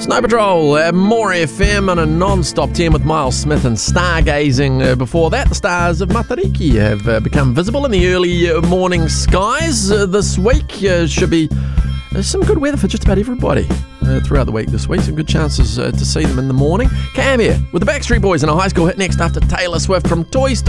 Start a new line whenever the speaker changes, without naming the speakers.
Snow Patrol, More FM and a non-stop 10 with Miles Smith and stargazing. Before that, the stars of Matariki have become visible in the early morning skies. This week should be some good weather for just about everybody throughout the week this week. Some good chances to see them in the morning. Cam here with the Backstreet Boys and a high school hit next after Taylor Swift from Toy Story.